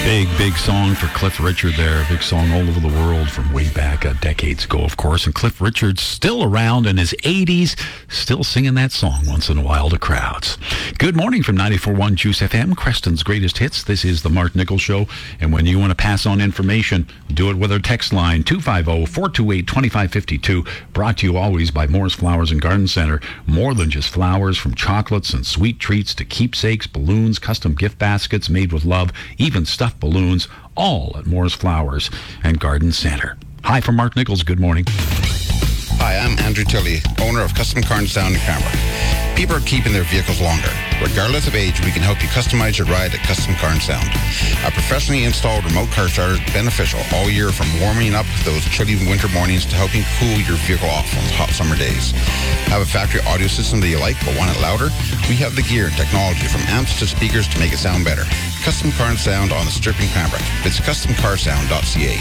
Big song for Cliff Richard there. Big song all over the world from way back decades ago, of course. And Cliff Richard's still around in his 80s, still singing that song once in a while to crowds. Good morning from 94.1 Juice FM, Creston's greatest hits. This is the Mark Nichols Show. And when you want to pass on information, do it with our text line 250-428-2552. Brought to you always by Moore's Flowers and Garden Center. More than just flowers, from chocolates and sweet treats to keepsakes, balloons, custom gift baskets made with love, even stuffed balloons, all at Moore's Flowers and Garden Center. Hi from Mark Nichols. Good morning. Hi, I'm Andrew Tilley, owner of Custom Carnstown in Cranbrook. People are keeping their vehicles longer. Regardless of age, we can help you customize your ride at Custom Carnstown. A professionally installed remote car starter is beneficial all year, from warming up those chilly winter mornings to helping cool your vehicle off on hot summer days. Have a factory audio system that you like but want it louder? We have the gear and technology, from amps to speakers, to make it sound better. Custom Carnstown on the Strip in Cranbrook. It's customcarsound.ca.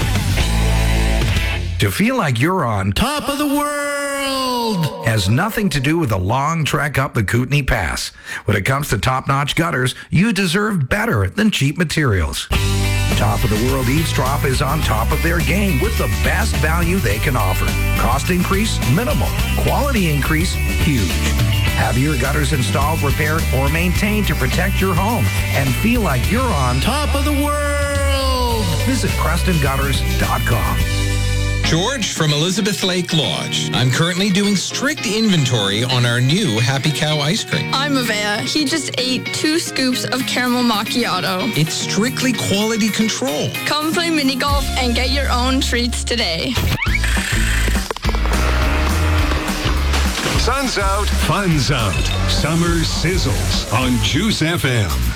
To feel like you're on top of the world has nothing to do with the long trek up the Kootenai Pass. When it comes to top-notch gutters, you deserve better than cheap materials. Top of the World Eavesdrop is on top of their game with the best value they can offer. Cost increase? Minimal. Quality increase? Huge. Have your gutters installed, repaired, or maintained to protect your home and feel like you're on top of the world. Visit CrestonGutters.com. George from Elizabeth Lake Lodge. I'm currently doing strict inventory on our new Happy Cow ice cream. I'm Avea. He just ate 2 scoops of caramel macchiato. It's strictly quality control. Come play mini golf and get your own treats today. Sun's out, fun's out. Summer sizzles on Juice FM.